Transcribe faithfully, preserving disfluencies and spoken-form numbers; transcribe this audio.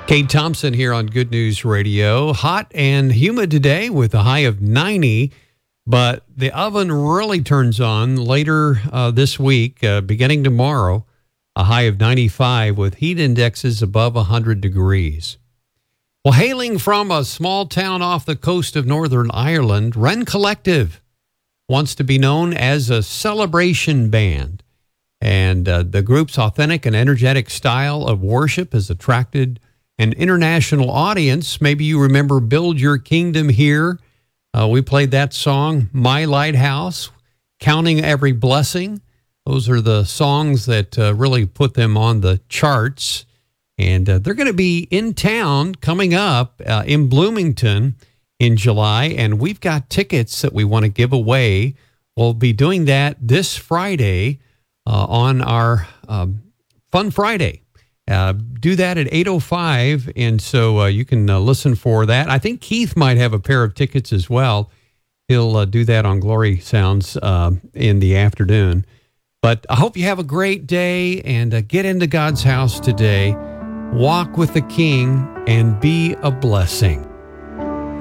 Kate Thompson here on Good News Radio. Hot and humid today with a high of ninety, but the oven really turns on later uh, this week, uh, beginning tomorrow, a high of ninety-five with heat indexes above one hundred degrees. Well, hailing from a small town off the coast of Northern Ireland, Wren Collective wants to be known as a celebration band. And uh, the group's authentic and energetic style of worship has attracted an international audience. Maybe you remember Build Your Kingdom Here. Uh, we played that song, My Lighthouse, Counting Every Blessing. Those are the songs that uh, really put them on the charts. And uh, they're going to be in town coming up uh, in Bloomington in July. And we've got tickets that we want to give away. We'll be doing that this Friday uh, on our um, Fun Friday. Uh, do that at eight oh five, and so uh, you can uh, listen for that. I think Keith might have a pair of tickets as well. He'll uh, do that on Glory Sounds uh, in the afternoon. But I hope you have a great day and uh, get into God's house today. Walk with the King and be a blessing.